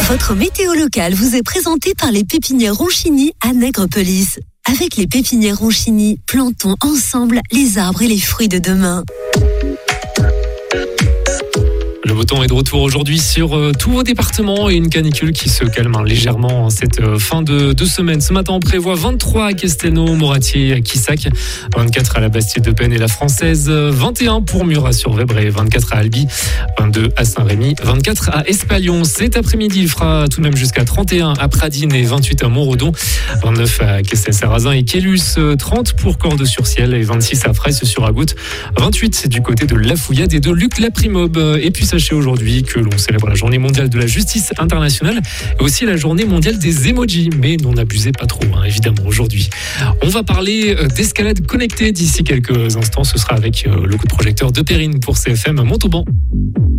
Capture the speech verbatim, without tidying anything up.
Votre météo locale vous est présentée par les pépinières Ronchini à Nègrepelisse. Avec les pépinières Ronchini, plantons ensemble les arbres et les fruits de demain. Le beau temps est de retour aujourd'hui sur euh, tous vos départements et une canicule qui se calme hein, légèrement en cette euh, fin de, de semaine. Ce matin, on prévoit vingt-trois à Castelnau, Moratier, à Quissac, vingt-quatre à la Bastide-de-Penne et la Française, vingt et un pour Murat-sur-Vèbre et vingt-quatre à Albi, vingt-deux à Saint-Rémy, vingt-quatre à Espalion. Cet après-midi, il fera tout de même jusqu'à trente et un à Pradines et vingt-huit à Montredon, vingt-neuf à Castel-Sarrazin et Quélus, trente pour Cordes-sur-Ciel et vingt-six à Fraisse-sur-Agout, vingt-huit du côté de La Fouillade et de Luc-la-Primobe. Et puis sachez aujourd'hui que l'on célèbre la journée mondiale de la justice internationale et aussi la journée mondiale des emojis. Mais n'en abusez pas trop, hein, évidemment, aujourd'hui. On va parler d'escalade connectée d'ici quelques instants. Ce sera avec le coup de projecteur de Perrine pour C F M Montauban.